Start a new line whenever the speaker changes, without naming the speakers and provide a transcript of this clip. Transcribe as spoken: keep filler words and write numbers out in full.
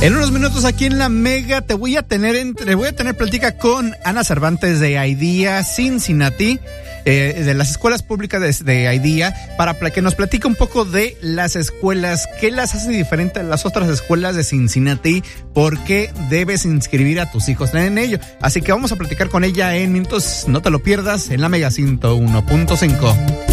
En unos minutos aquí en la Mega te voy a tener entre, voy a tener plática con Ana Cervantes de IDEA Cincinnati, eh, de las escuelas públicas de, de IDEA, para que nos platique un poco de las escuelas, qué las hace diferente a las otras escuelas de Cincinnati, por qué debes inscribir a tus hijos en ello. Así que vamos a platicar con ella en minutos, no te lo pierdas, en la Mega ciento uno punto cinco.